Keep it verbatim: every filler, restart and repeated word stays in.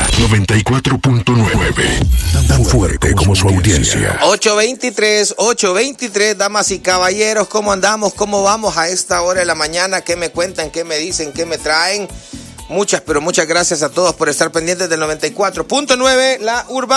noventa y cuatro punto nueve. Tan fuerte como su audiencia. ocho veintitrés, ocho veintitrés, damas y caballeros, ¿cómo andamos? ¿Cómo vamos a esta hora de la mañana? ¿Qué me cuentan? ¿Qué me dicen? ¿Qué me traen? Muchas, pero muchas gracias a todos por estar pendientes del noventa y cuatro punto nueve, la Urbana.